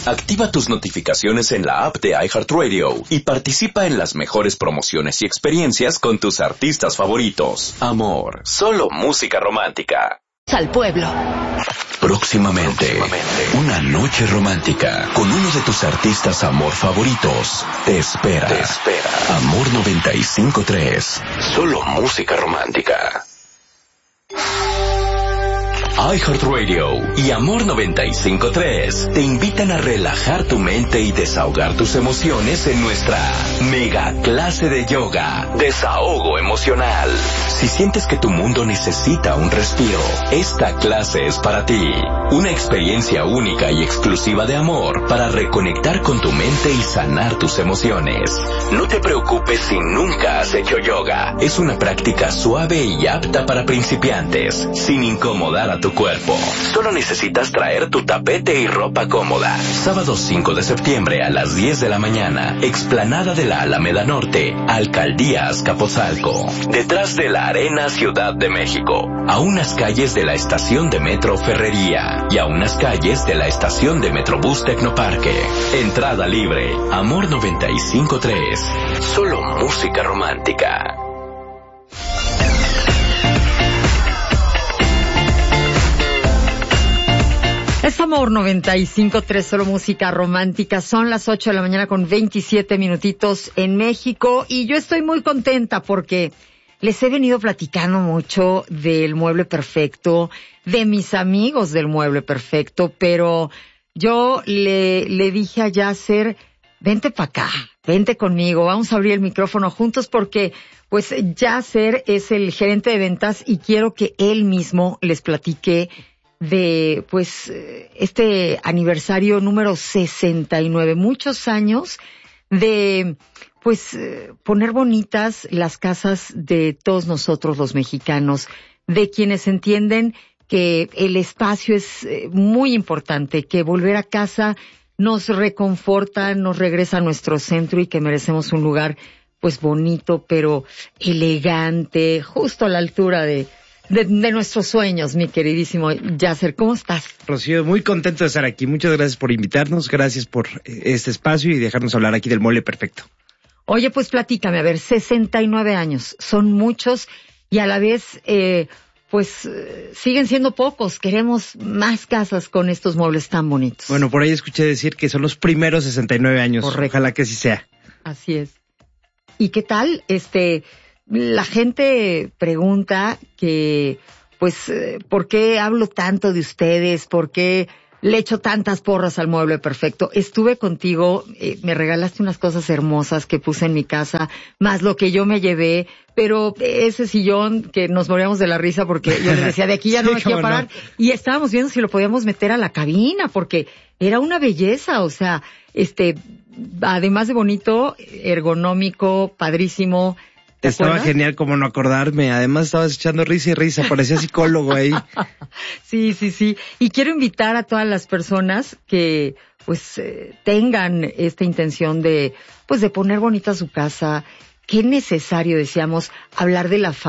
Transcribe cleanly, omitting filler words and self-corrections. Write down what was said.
Activa tus notificaciones en la app de iHeartRadio y participa en las mejores promociones y experiencias con tus artistas favoritos. Amor, solo música romántica. Al pueblo. Próximamente, una noche romántica con uno de tus artistas amor favoritos. Te espera. Amor 95.3. Solo música romántica. iHeartRadio y Amor 95.3 te invitan a relajar tu mente y desahogar tus emociones en nuestra mega clase de yoga, Desahogo Emocional. Si sientes que tu mundo necesita un respiro, esta clase es para ti. Una experiencia única y exclusiva de amor para reconectar con tu mente y sanar tus emociones. No te preocupes si nunca has hecho yoga. Es una práctica suave y apta para principiantes, sin incomodar a tu cuerpo. Solo necesitas traer tu tapete y ropa cómoda. Sábado 5 de septiembre a las 10 de la mañana, explanada de la Alameda Norte, Alcaldía Azcapotzalco, detrás de la Arena Ciudad de México, a unas calles de la estación de Metro Ferrería y a unas calles de la estación de Metrobús Tecnoparque. Entrada libre. Amor 95.3. Solo música romántica. Es Amor 95.3, solo música romántica. Son las 8 de la mañana con 27 minutitos en México y yo estoy muy contenta porque les he venido platicando mucho del Mueble Perfecto, de mis amigos del Mueble Perfecto, pero yo le dije a Yasser, vente para acá, vente conmigo, vamos a abrir el micrófono juntos porque pues Yasser es el gerente de ventas y quiero que él mismo les platique de pues este aniversario número 69, muchos años de pues poner bonitas las casas de todos nosotros los mexicanos, de quienes entienden que el espacio es muy importante, que volver a casa nos reconforta, nos regresa a nuestro centro y que merecemos un lugar pues bonito pero elegante, justo a la altura de nuestros sueños, mi queridísimo Yasser. ¿Cómo estás? Rocío, muy contento de estar aquí. Muchas gracias por invitarnos, gracias por este espacio y dejarnos hablar aquí del Mueble Perfecto. Oye, pues platícame, a ver, 69 años, son muchos y a la vez, siguen siendo pocos. Queremos más casas con estos muebles tan bonitos. Bueno, por ahí escuché decir que son los primeros 69 años. Correcto. Ojalá que así sea. Así es. ¿Y qué tal? La gente pregunta que, ¿por qué hablo tanto de ustedes? ¿Por qué le echo tantas porras al Mueble Perfecto? Estuve contigo, me regalaste unas cosas hermosas que puse en mi casa, más lo que yo me llevé, pero ese sillón que nos moríamos de la risa porque yo les decía, de aquí ya no me quiero parar, y estábamos viendo si lo podíamos meter a la cabina, porque era una belleza, o sea, además de bonito, ergonómico, padrísimo. Estaba genial como no acordarme. Además estabas echando risa y risa. Parecía psicólogo ahí. Sí. Y quiero invitar a todas las personas que tengan esta intención de poner bonita su casa. Qué necesario, decíamos, hablar de la